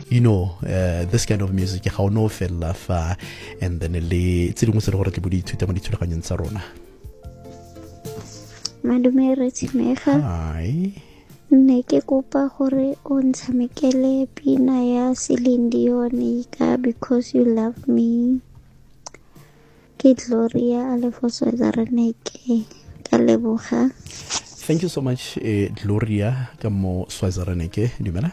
this kind of music ga o no fella fa, and then le tse dingwe se le gore tle bodi ithuta mo dithulaganyong tsa rona. Madume re tshimega. Hi. Ne ke kopa gore o ntshamekele pina ya Celine Dion ka Because You Love Me. Ke Gloria Alefo Swazilandeke ka leboga. Thank you so much, Gloria ka mo Swazilandeke. Dumela.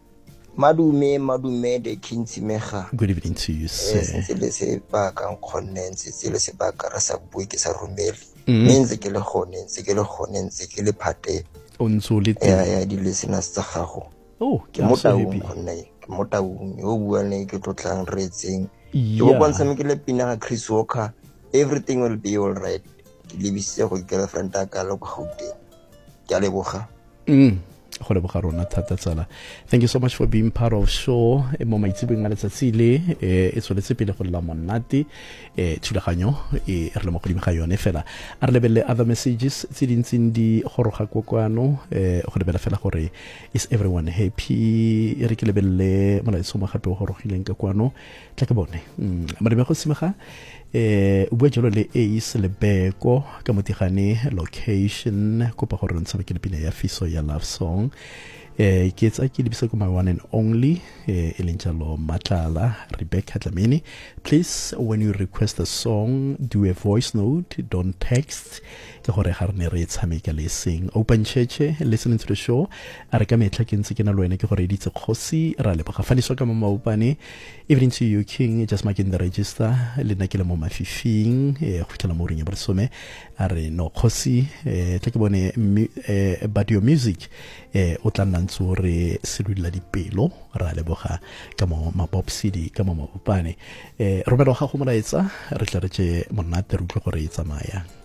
Madume de Kinsimega. Good evening to you, sir. Se le se ba ka nkgonne se le se ba ka ra sa bue ke sa romele. Ntse ke le gone ntse ke le phate. O ntso le ya di listeners tsa gago. Oh, ke so happy. Ke motaung o buane ke tlotlang retseng. Ke Yeah. go bontsha me ke le pina ga Chris Walker. Everything will be all right. Ke lebise go girlfriend ta ka lo go Gauteng. Ke a leboga. Go leboga rona thata tsala. Thank you so much for being part of show mo maitsebeng a letsatsi le e tsholetse pele go la monate thulaganyo re le mo godimo ga yone fela a re lebelle other messages tse dintseng di goroga kokwano go lebella fela gore is everyone happy re ke lebelle molaetso mo gape go gorogileng ka kwano tla ke bone madime go simega bua jalo le Ace Lebeko ka motigane location kopa gore re ntsha ke le pina ya Fiso ya love song ke tsa ke lebisa ko my one and only Elenjalo Matlala Rebecca Dlamini. Please, when you request a song, do a voice note, don't text. Ke gore ga re ne re tshameka le sing open church listening to the show a re ka metla ke ntse ke na lwena ke gore ditse kgosi ra le ga faniso ka mama upane. Evening to you King, just mark in the register le nna ke le mo mafifing go tla mo reng ya bosome a re no kgosi tla ke bone but your music o tla nna ntse re sedula dipelo ra leboga ka mo mapop city ka mo mapopane romelo ga go molaetsa re tla re tse monate re utlwe gore e tsamaya.